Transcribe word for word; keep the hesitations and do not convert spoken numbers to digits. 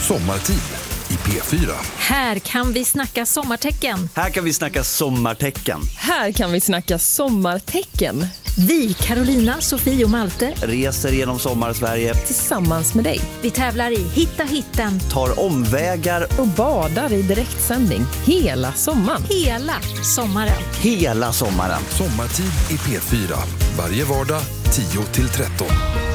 Sommartid i P fyra. Här kan vi snacka sommartecken. Här kan vi snacka sommartecken. Här kan vi snacka sommartecken. Vi, Carolina, Sofie och Malte, reser genom Sommarsverige Tillsammans med dig. vi tävlar i Hitta hitten tar omvägar Och badar i direktsändning hela sommaren. hela sommaren. hela sommaren. Sommartid i P fyra. Varje vardag tio till tretton.